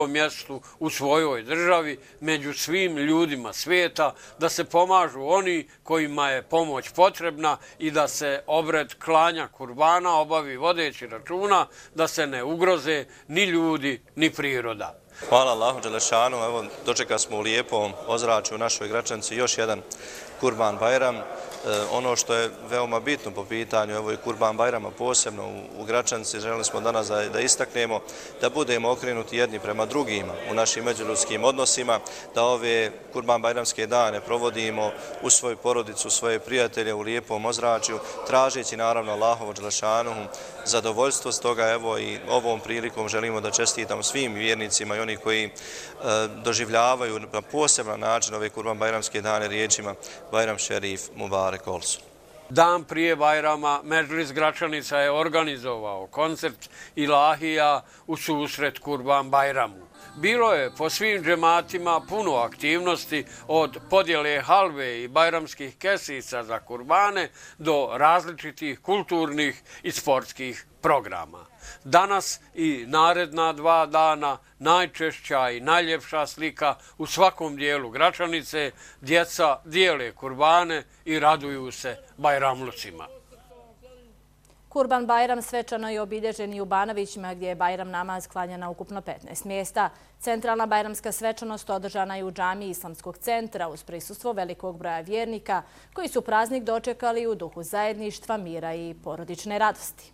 mjestu u svojoj državi, među svim ljudima svijeta, da se pomažu oni kojima je pomoć potrebna i da se obred klanja kurbana obavi vodeći računa da se ne ugroze ni ljudi ni priroda. Hvala Allahu dželešanu, evo dočekali smo u lijepom ozračju u našoj Gračanici još jedan Kurban Bajram. Ono što je veoma bitno po pitanju evo i Kurban Bajrama posebno u Gračanici, želili smo danas da istaknemo da budemo okrenuti jedni prema drugima u našim međuljudskim odnosima, da ove Kurban Bajramske dane provodimo u svoju porodicu, u svoje prijatelje u lijepom ozračju, tražeći naravno Allahovu dželešanuhu zadovoljstvo. Stoga evo i ovom prilikom želimo da čestitamo svim vjernicima i oni koji doživljavaju na poseban način ove Kurban Bajramske dane riječima Bajram Šerif Mubarek olsun. Dan prije Bajrama Medžlis Gračanica je organizovao koncert ilahija u susret Kurban Bajramu. Bilo je po svim džematima puno aktivnosti od podjele halve i bajramskih kesica za kurbane do različitih kulturnih i sportskih programa. Danas i naredna 2 dana najčešća i najljepša slika u svakom dijelu Gračanice, djeca dijele kurbane i raduju se bajramlucima. Kurban Bajram svečano je obilježen i u Banovićima gdje je Bajram namaz klanjan na ukupno 15 mjesta. Centralna bajramska svečanost održana je u džamiji Islamskog centra uz prisustvo velikog broja vjernika koji su praznik dočekali u duhu zajedništva, mira i porodične radosti.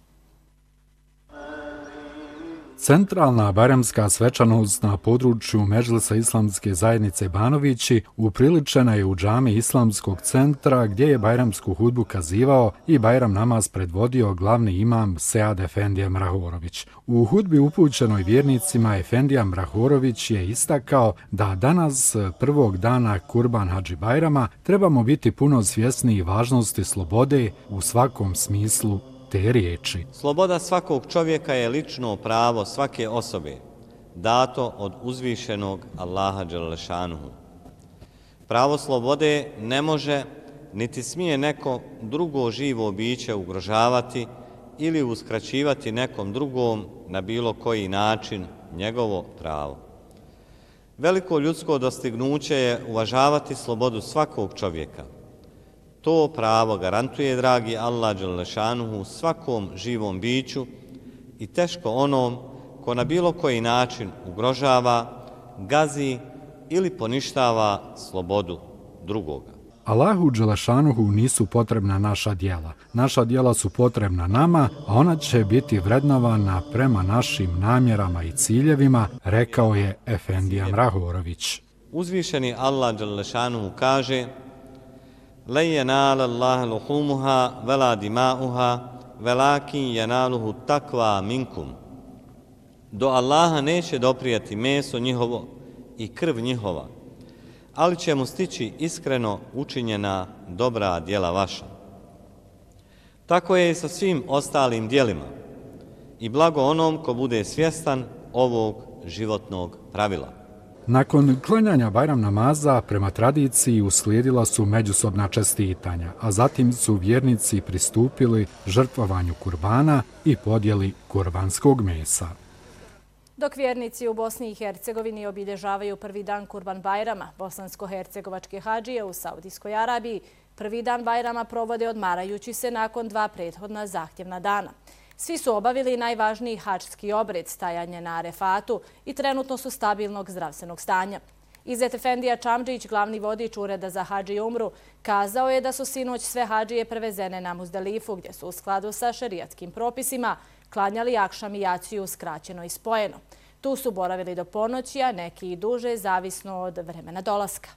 Centralna bajramska svečanost na području Medžlisa Islamske zajednice Banovići upriličena je u džamiji Islamskog centra gdje je bajramsku hudbu kazivao i Bajram namaz predvodio glavni imam Sead Efendija Mrahorović. U hudbi upućenoj vjernicima Efendija Mrahorović je istakao da danas, prvog dana Kurban Hadži Bajrama, trebamo biti puno svjesniji važnosti slobode u svakom smislu te riječi. Sloboda svakog čovjeka je lično pravo svake osobe, dato od uzvišenog Allaha dželešanuhu. Pravo slobode ne može niti smije neko drugo živo biće ugrožavati ili uskraćivati nekom drugom na bilo koji način njegovo pravo. Veliko ljudsko dostignuće je uvažavati slobodu svakog čovjeka. To pravo garantuje, dragi Allah dželešanuhu, svakom živom biću i teško onom ko na bilo koji način ugrožava, gazi ili poništava slobodu drugoga. Allahu dželešanuhu nisu potrebna naša djela. Naša djela su potrebna nama, a ona će biti vrednovana prema našim namjerama i ciljevima, rekao je Efendija Mrahorović. Uzvišeni Allah dželešanuhu kaže: لَنْ يَنَالَ اللَّهَ لُحُومُهَا وَلَا دِمَاؤُهَا وَلَكِنْ يَنَالُهُ التَّقْوَى مِنْكُمْ. Do Allaha neće doprijeti meso njihovo i krv njihova, ali će mu stići iskreno učinjena dobra djela vaša. Tako je i sa svim ostalim djelima i blago onom ko bude svjestan ovog životnog pravila. Nakon klanjanja Bajram namaza, prema tradiciji uslijedila su međusobna čestitanja, a zatim su vjernici pristupili žrtvovanju kurbana i podjeli kurbanskog mesa. Dok vjernici u Bosni i Hercegovini obilježavaju prvi dan Kurban Bajrama, bosansko-hercegovačke hadžije u Saudijskoj Arabiji prvi dan Bajrama provode odmarajući se nakon 2 prethodna zahtjevna dana. Svi su obavili najvažniji hadžski obred, stajanje na Arefatu, i trenutno su stabilnog zdravstvenog stanja. Izet Efendija Čamdžić, glavni vodič Ureda za hadž i umru, kazao je da su sinoć sve hadžije prevezene na Muzdalifu, gdje su u skladu sa šerijatskim propisima klanjali akšam i jaciju skraćeno i spojeno. Tu su boravili do ponoći, a neki i duže, zavisno od vremena dolaska.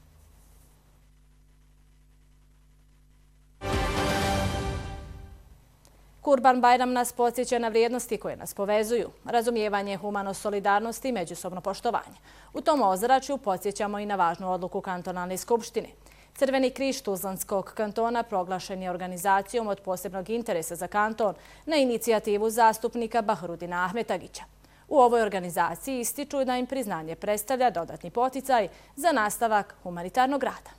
Kurban Bajram nas podsjeća na vrijednosti koje nas povezuju, razumijevanje, humanost, solidarnost i međusobno poštovanje. U tom ozračju podsjećamo i na važnu odluku kantonalne skupštine. Crveni križ Tuzlanskog kantona proglašen je organizacijom od posebnog interesa za kanton na inicijativu zastupnika Bahrudina Ahmetagića. U ovoj organizaciji ističu da im priznanje predstavlja dodatni poticaj za nastavak humanitarnog rada.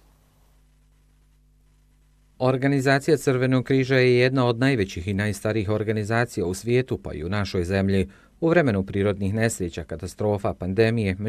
Organizacija Crvenog križa je jedna od najvećih i najstarijih organizacija u svijetu, pa i u našoj zemlji. U vremenu prirodnih nesreća, katastrofa, pandemije,